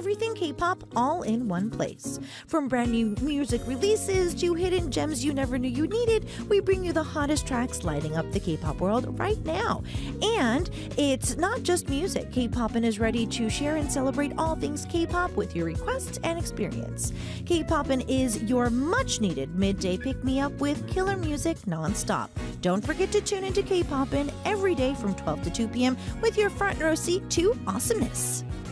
everything K-pop all in one place. From brand new music releases to hidden gems you never knew you needed, we bring you the hottest tracks lighting up the K-pop world right now. And it's not just music. K-Poppin' is ready to share and celebrate all things K-pop with your requests and experience. K-Poppin' is your much-needed midday pick-me-up with killer music nonstop. Don't forget to tune into K-Poppin' every day from 12 to 2 p.m. with your front row seat to awesomeness.